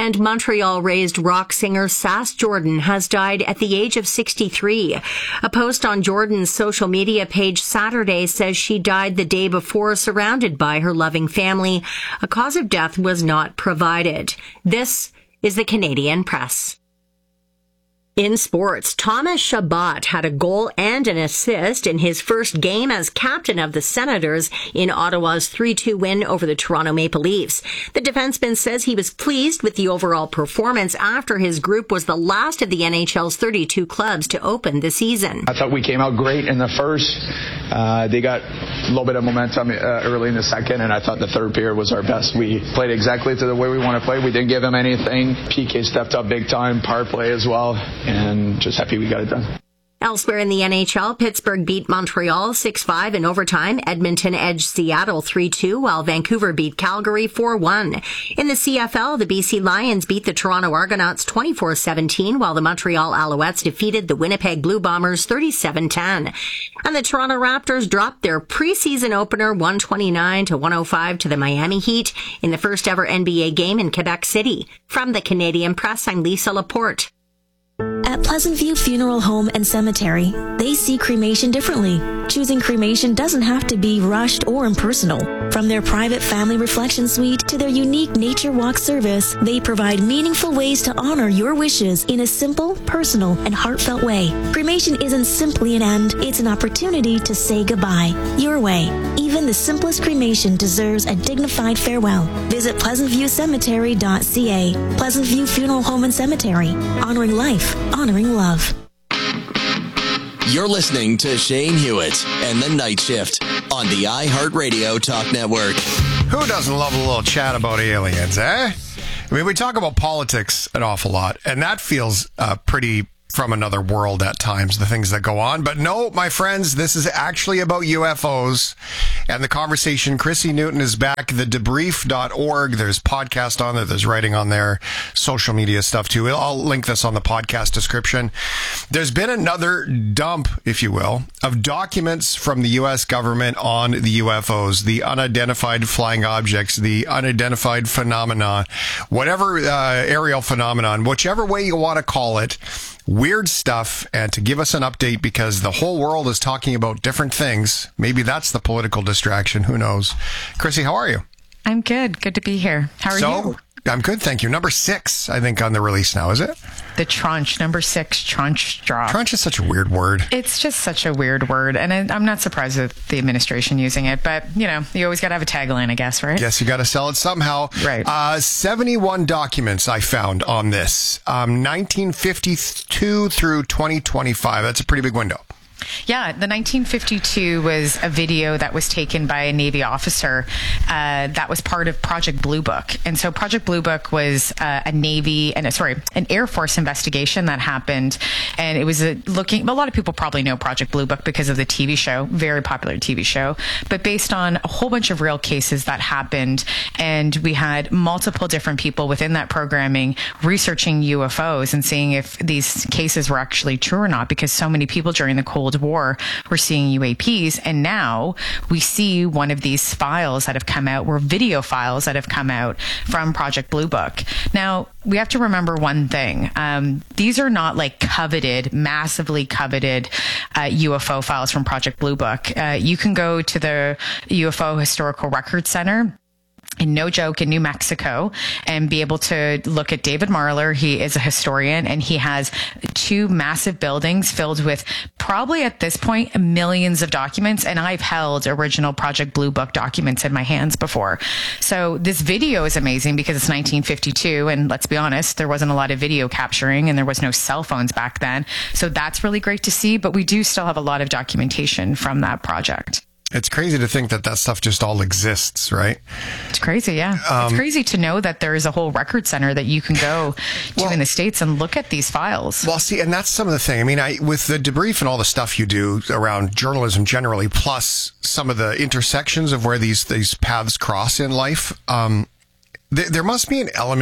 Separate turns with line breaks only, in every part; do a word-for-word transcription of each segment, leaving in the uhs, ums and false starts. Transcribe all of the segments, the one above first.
And Montreal-raised rock singer Sass Jordan has died at the age of sixty-three. A post on Jordan's social media page Saturday says she died the day before, surrounded by her loving family. A cause of death was not provided. This is the Canadian Press. In sports, Thomas Chabot had a goal and an assist in his first game as captain of the Senators in Ottawa's three two win over the Toronto Maple Leafs. The defenseman says he was pleased with the overall performance after his group was the last of the N H L's thirty-two clubs to open the season.
I thought we came out great in the first. Uh, they got a little bit of momentum uh, early in the second, and I thought the third period was our best. We played exactly to the way we want to play. We didn't give them anything. P K stepped up big time, power play as well. And just happy we got it done.
Elsewhere in the N H L, Pittsburgh beat Montreal six five in overtime. Edmonton edged Seattle three two, while Vancouver beat Calgary four one. In the C F L, the B C Lions beat the Toronto Argonauts twenty-four seventeen, while the Montreal Alouettes defeated the Winnipeg Blue Bombers thirty-seven ten. And the Toronto Raptors dropped their preseason opener one twenty-nine to one oh five to the Miami Heat in the first ever N B A game in Quebec City. From the Canadian Press, I'm Lisa Laporte.
At Pleasant View Funeral Home and Cemetery, they see cremation differently. Choosing cremation doesn't have to be rushed or impersonal. From their private family reflection suite to their unique nature walk service, they provide meaningful ways to honor your wishes in a simple, personal, and heartfelt way. Cremation isn't simply an end, it's an opportunity to say goodbye. Your way. Even the simplest cremation deserves a dignified farewell. Visit pleasant view cemetery dot c a. Pleasant View Funeral Home and Cemetery. Honoring life. Honoring love.
You're listening to Shane Hewitt and The Night Shift on the iHeartRadio Talk Network.
Who doesn't love a little chat about aliens, eh? I mean, we talk about politics an awful lot, and that feels uh, pretty from another world at times, the things that go on. But no, my friends, this is actually about U F Os and the conversation. Chrissy Newton is back, the debrief dot org. There's podcast on there. There's writing on there, social media stuff too. I'll link this on the podcast description. There's been another dump, if you will, of documents from the U S government on the U F Os, the unidentified flying objects, the unidentified phenomena, whatever uh, aerial phenomenon, whichever way you want to call it. Weird stuff, and to give us an update because the whole world is talking about different things. Maybe that's the political distraction. Who knows? Chrissy, how are you?
I'm good. Good to be here. How are
so,
you?
I'm good, thank you. Number six, I think, on the release now, is it?
The tranche, number six, tranche drop.
Tranche is such a weird word.
It's just such a weird word, and I, I'm not surprised with the administration using it, but, you know, you always got to have a tagline, I guess, right?
Yes, you got to sell it somehow.
Right.
Uh, seventy-one documents I found on this. Um, nineteen fifty-two through twenty twenty-five. That's a pretty big window.
Yeah, the nineteen fifty-two was a video that was taken by a Navy officer uh, that was part of Project Blue Book. And so Project Blue Book was uh, a Navy and a, sorry, an Air Force investigation that happened. And it was a looking, a lot of people probably know Project Blue Book because of the T V show, very popular T V show, but based on a whole bunch of real cases that happened. And we had multiple different people within that programming researching U F Os and seeing if these cases were actually true or not, because so many people during the Cold War were seeing U A Ps, and now we see one of these files that have come out, were video files that have come out from Project Blue Book. Now, we have to remember one thing. Um, these are not like coveted, massively coveted uh, U F O files from Project Blue Book. Uh, you can go to the U F O Historical Records Center, and no joke, in New Mexico, and be able to look at David Marler. He is a historian, and he has two massive buildings filled with probably at this point millions of documents. And I've held original Project Blue Book documents in my hands before. So this video is amazing because it's nineteen fifty-two. And let's be honest, there wasn't a lot of video capturing and there was no cell phones back then. So that's really great to see. But we do still have a lot of documentation from that project.
It's crazy to think that that stuff just all exists, right?
It's crazy, yeah. Um, it's crazy to know that there is a whole record center that you can go to well, in the States and look at these files.
Well, see, and that's some of the thing. I mean, I with the debrief and all the stuff you do around journalism generally, plus some of the intersections of where these, these paths cross in life, um, th- there must be an element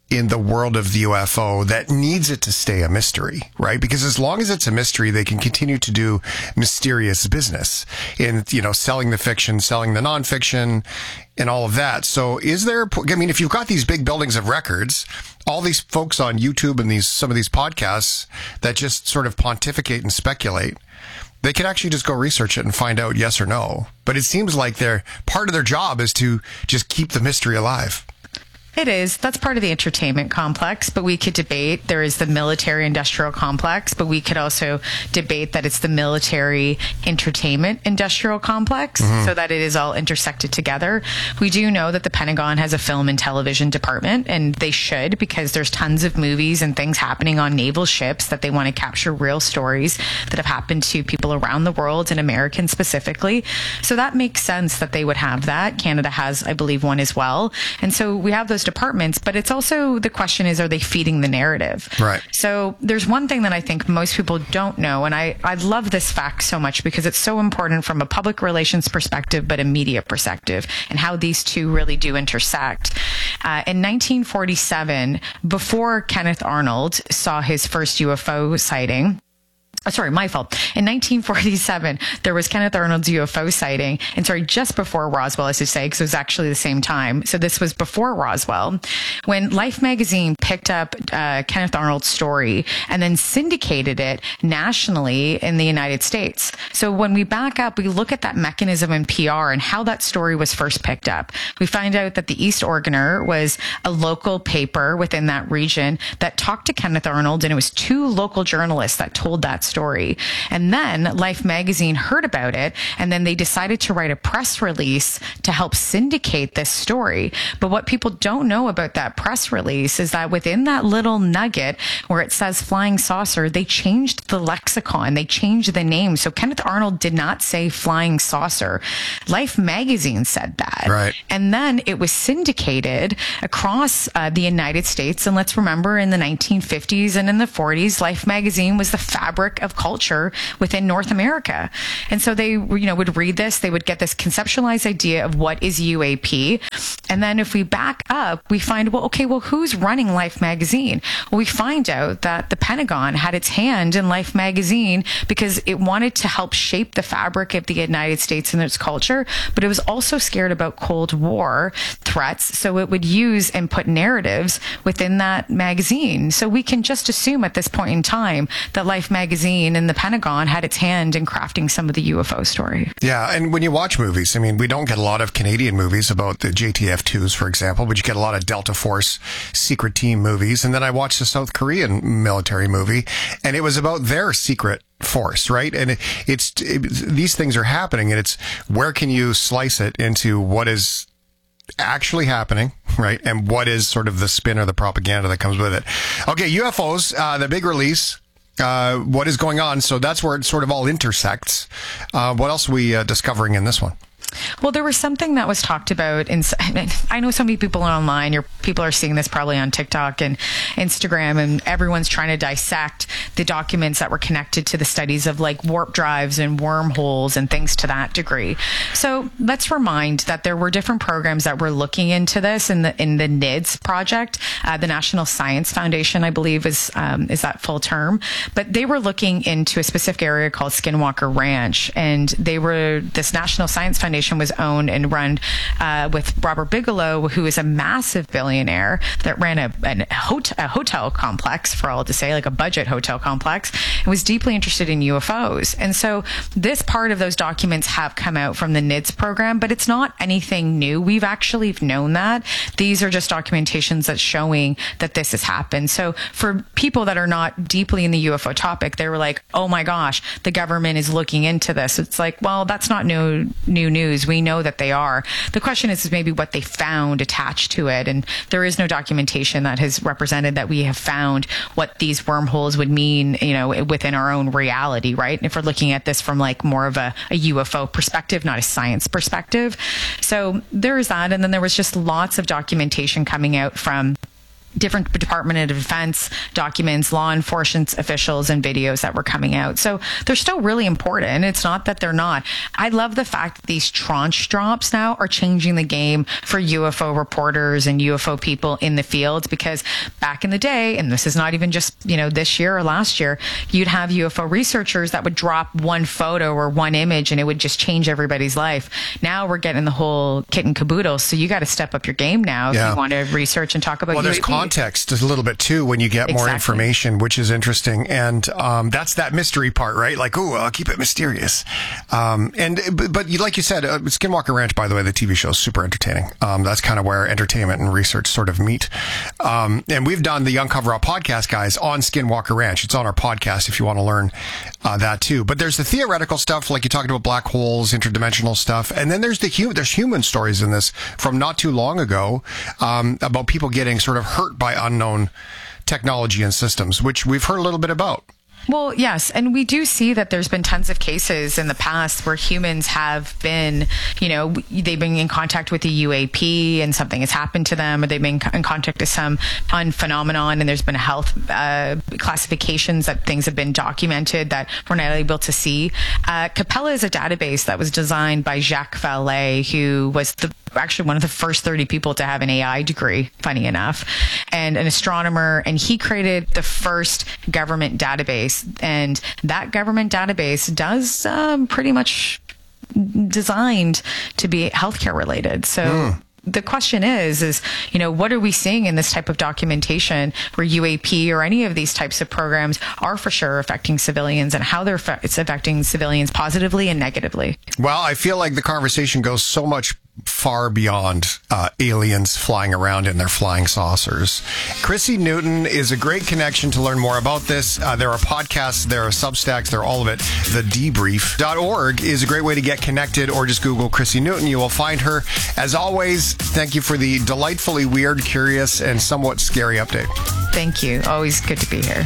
in the world of the U F O that needs it to stay a mystery, right? Because as long as it's a mystery, they can continue to do mysterious business in, you know, selling the fiction, selling the nonfiction, and all of that. So is there, I mean, if you've got these big buildings of records, all these folks on YouTube and these, some of these podcasts that just sort of pontificate and speculate, they could actually just go research it and find out yes or no. But it seems like they're, part of their job is to just keep the mystery alive.
It is. That's part of the entertainment complex, but we could debate there is the military industrial complex, but we could also debate that it's the military entertainment industrial complex, mm-hmm. so that it is all intersected together. We do know that the Pentagon has a film and television department, and they should, because there's tons of movies and things happening on naval ships that they want to capture real stories that have happened to people around the world and Americans specifically. So that makes sense that they would have that. Canada has, I believe, one as well. And so we have those departments, but it's also, the question is, are they feeding the narrative?
Right.
So there's one thing that I think most people don't know, and I, I love this fact so much because it's so important from a public relations perspective, but a media perspective, and how these two really do intersect. Uh, in nineteen forty-seven, before Kenneth Arnold saw his first U F O sighting, Oh, sorry, my fault. In nineteen forty-seven, there was Kenneth Arnold's U F O sighting. And sorry, just before Roswell, I should say, because it was actually the same time. So this was before Roswell, when Life magazine picked up uh, Kenneth Arnold's story and then syndicated it nationally in the United States. So when we back up, we look at that mechanism in P R and how that story was first picked up. We find out that the East Oregoner was a local paper within that region that talked to Kenneth Arnold, and it was two local journalists that told that story. story. And then Life magazine heard about it, and then they decided to write a press release to help syndicate this story. But what people don't know about that press release is that within that little nugget where it says flying saucer, they changed the lexicon. They changed the name. So Kenneth Arnold did not say flying saucer. Life magazine said that.
Right.
And then it was syndicated across uh, the United States. And let's remember, in the nineteen fifties and in the forties, Life magazine was the fabric of culture within North America. And so they, you know, would read this, they would get this conceptualized idea of what is U A P. And then if we back up, we find, well, okay, well, who's running Life magazine? Well, we find out that the Pentagon had its hand in Life magazine because it wanted to help shape the fabric of the United States and its culture, but it was also scared about Cold War threats. So it would use and put narratives within that magazine. So we can just assume at this point in time that Life magazine and the Pentagon had its hand in crafting some of the U F O story.
Yeah, and when you watch movies, I mean, we don't get a lot of Canadian movies about the J T F twos, for example, but you get a lot of Delta Force secret team movies. And then I watched the South Korean military movie, and it was about their secret force, right? And it, it's it, these things are happening, and it's where can you slice it into what is actually happening, right? And what is sort of the spin or the propaganda that comes with it. Okay, U F Os, uh, the big release. Uh, what is going on? So that's where it sort of all intersects. Uh, what else are we uh, discovering in this one?
Well, there was something that was talked about in, I know so many people online, your people are seeing this probably on TikTok and Instagram, and everyone's trying to dissect the documents that were connected to the studies of like warp drives and wormholes and things to that degree. So let's remind that there were different programs that were looking into this in the in the N I D S project, uh, the National Science Foundation, I believe is um, is that full term, but they were looking into a specific area called Skinwalker Ranch, and they were this National Science Foundation was owned and run uh, with Robert Bigelow, who is a massive billionaire that ran a, a, hot- a hotel complex, for all to say, like a budget hotel complex, and was deeply interested in U F Os. And so this part of those documents have come out from the N I D S program, but it's not anything new. We've actually known that. These are just documentations that's showing that this has happened. So for people that are not deeply in the U F O topic, they were like, oh my gosh, the government is looking into this. It's like, well, that's not new, new news. We know that they are. The question is, is maybe what they found attached to it. And there is no documentation that has represented that we have found what these wormholes would mean, you know, within our own reality, right? And if we're looking at this from like more of a, a U F O perspective, not a science perspective. So there is that. And then there was just lots of documentation coming out from different Department of Defense documents, law enforcement officials, and videos that were coming out. So they're still really important. It's not that they're not. I love the fact that these tranche drops now are changing the game for U F O reporters and U F O people in the field, because back in the day, and this is not even just, you know, this year or last year, you'd have U F O researchers that would drop one photo or one image and it would just change everybody's life. Now we're getting the whole kit and caboodle. So you got to step up your game now if
Yeah.
you want to research and talk about
Well,
U A P.
there's context a little bit too when you get more
Exactly.
information, which is interesting. And um, that's that mystery part, right? Like, oh, I'll keep it mysterious. Um, and but, but you- like you said, uh, Skinwalker Ranch, by the way, the T V show is super entertaining. Um, that's kind of where entertainment and research sort of meet. Um, and we've done the Young Cover Up podcast, guys, on Skinwalker Ranch. It's on our podcast if you want to learn uh, that too. But there's the theoretical stuff, like you talked about black holes, interdimensional stuff, and then there's the hu- there's human stories in this from not too long ago um, about people getting sort of hurt by unknown technology and systems, which we've heard a little bit about.
Well, yes. And we do see that there's been tons of cases in the past where humans have been, you know, they've been in contact with the U A P and something has happened to them, or they've been in contact with some unphenomenon, and there's been health uh, classifications that things have been documented that we're not able to see. Uh, Capella is a database that was designed by Jacques Vallée, who was the actually one of the first thirty people to have an A I degree, funny enough, and an astronomer. And he created the first government database. And that government database does um, pretty much designed to be healthcare related. So mm. the question is, is, you know, what are we seeing in this type of documentation where U A P or any of these types of programs are for sure affecting civilians, and how they're fe- it's affecting civilians positively and negatively?
Well, I feel like the conversation goes so much far beyond uh, aliens flying around in their flying saucers. Chrissy Newton is a great connection to learn more about this. Uh, there are podcasts, there are Substacks, there are all of it. The debrief dot org is a great way to get connected, or just Google Chrissy Newton. You will find her. As always, thank you for the delightfully weird, curious, and somewhat scary update.
Thank you. Always good to be here.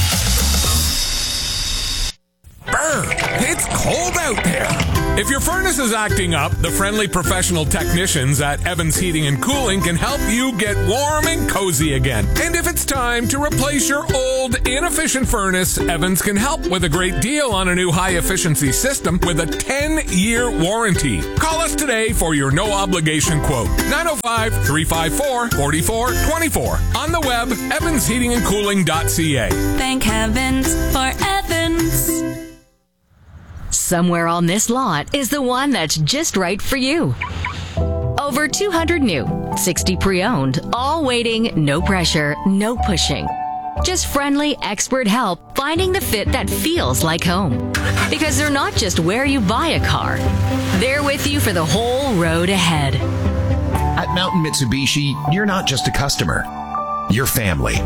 Brr, it's cold out there. If your furnace is acting up, the friendly professional technicians at Evans Heating and Cooling can help you get warm and cozy again. And if it's time to replace your old, inefficient furnace, Evans can help with a great deal on a new high-efficiency system with a ten-year warranty. Call us today for your no-obligation quote. nine oh five, three five four, four four two four. On the web, evans heating and cooling dot c a.
Thank heavens for Evans.
Somewhere on this lot is the one that's just right for you. Over two hundred new, sixty pre-owned, all waiting, no pressure, no pushing. Just friendly, expert help finding the fit that feels like home. Because they're not just where you buy a car. They're with you for the whole road ahead.
At Mountain Mitsubishi, you're not just a customer. You're family.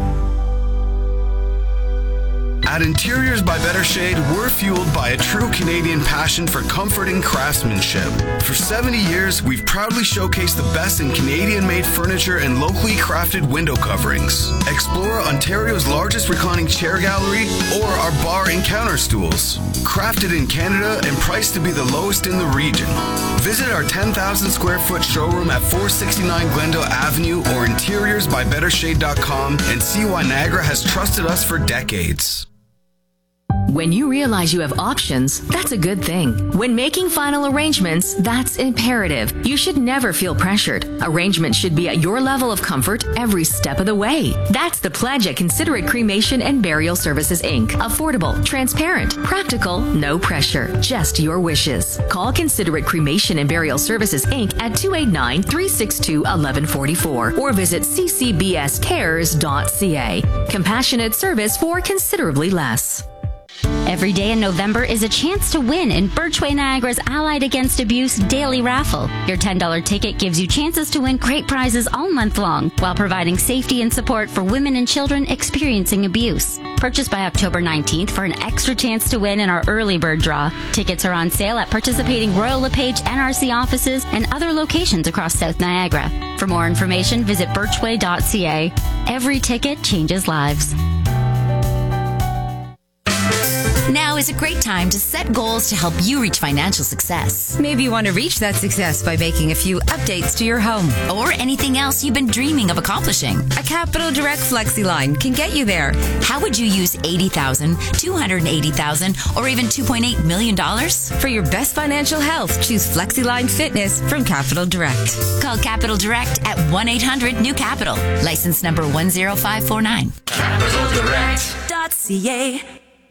At Interiors by Better Shade, we're fueled by a true Canadian passion for comfort and craftsmanship. For seventy years, we've proudly showcased the best in Canadian-made furniture and locally crafted window coverings. Explore Ontario's largest reclining chair gallery or our bar and counter stools. Crafted in Canada and priced to be the lowest in the region. Visit our ten thousand square foot showroom at four sixty-nine Glendale Avenue or interiors by better shade dot com and see why Niagara has trusted us for decades.
When you realize you have options, that's a good thing. When making final arrangements, that's imperative. You should never feel pressured. Arrangements should be at your level of comfort every step of the way. That's the pledge at Considerate Cremation and Burial Services, Incorporated. Affordable, transparent, practical, no pressure, just your wishes. Call Considerate Cremation and Burial Services, Incorporated at two eight nine, three six two, one one four four or visit c c b s cares dot c a. Compassionate service for considerably less.
Every day in November is a chance to win in Birchway Niagara's Allied Against Abuse Daily Raffle. Your ten dollars ticket gives you chances to win great prizes all month long while providing safety and support for women and children experiencing abuse. Purchase by October nineteenth for an extra chance to win in our early bird draw. Tickets are on sale at participating Royal LePage N R C offices and other locations across South Niagara. For more information, visit birchway dot c a. Every ticket changes lives.
Now
is a great time to set goals to help you reach financial success.
Maybe you want to reach that success by making a few updates to your home.
Or anything else you've been dreaming of accomplishing.
A Capital Direct FlexiLine can get you there.
How would you use eighty thousand dollars, two hundred eighty thousand dollars, or even two point eight million dollars?
For your best financial health, choose FlexiLine Fitness from Capital Direct.
Call Capital Direct at one eight hundred new capital. License number one zero five four nine.
capital direct dot c a.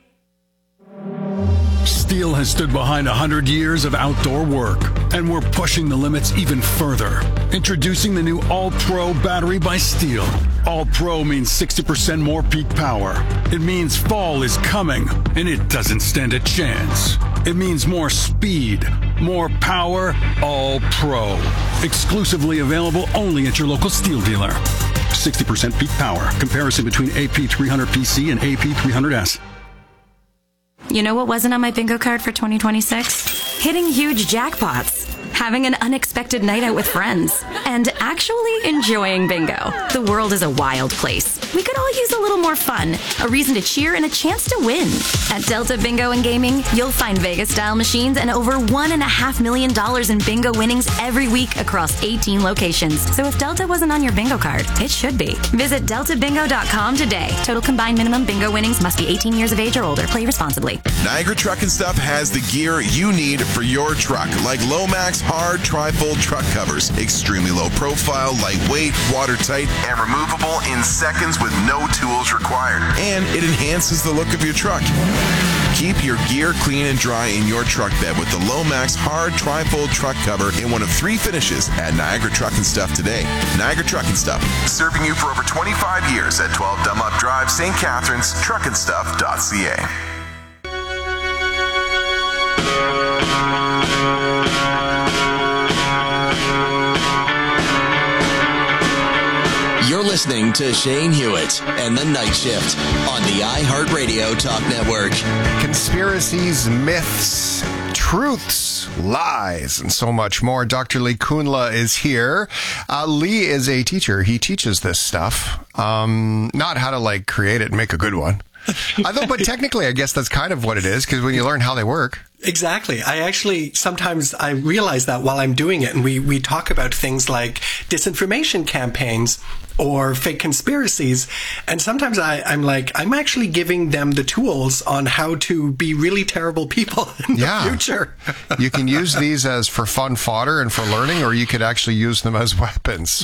Steel has stood behind one hundred years of outdoor work, and we're pushing the limits even further. Introducing the new All-Pro battery by Steel. All-Pro means sixty percent more peak power. It means fall is coming, and it doesn't stand a chance. It means more speed, more power, All-Pro. Exclusively available only at your local Steel dealer. sixty percent peak power. Comparison between A P three hundred P C and A P three hundred S.
You know what wasn't on my bingo card for twenty twenty-six? Hitting huge jackpots, having an unexpected night out with friends, and actually enjoying bingo. The world is a wild place. We could all use a little more fun, a reason to cheer, and a chance to win. At Delta Bingo and Gaming, you'll find Vegas-style machines and over one and a half million dollars in bingo winnings every week across eighteen locations. So if Delta wasn't on your bingo card, it should be. Visit delta bingo dot com today. Total combined minimum bingo winnings must be eighteen years of age or older. Play responsibly.
Niagara Truck and Stuff has the gear you need for your truck, like Lomax hard tri-fold truck covers, extremely low profile, lightweight, watertight, and removable in seconds with no tools required. And it enhances the look of your truck. Keep your gear clean and dry in your truck bed with the Lomax hard tri-fold truck cover in one of three finishes at Niagara Truck and Stuff today. Niagara Truck and Stuff, serving you for over twenty-five years at twelve Dunlop Drive, Saint Catharines, truck and stuff dot c a.
You're listening to Shane Hewitt and the Night Shift on the iHeartRadio Talk Network.
Conspiracies, myths, truths, lies, and so much more. Doctor Lee Kunla is here. Uh, Lee is a teacher. He teaches this stuff. Um, not how to like create it and make a good one. Although, but technically, I guess that's kind of what it is, because when you learn how they work.
Exactly. I actually, sometimes I realize that while I'm doing it, and we, we talk about things like disinformation campaigns or fake conspiracies, and sometimes I, I'm like, I'm actually giving them the tools on how to be really terrible people in
yeah.
the future.
You can use these as for fun fodder and for learning, or you could actually use them as weapons.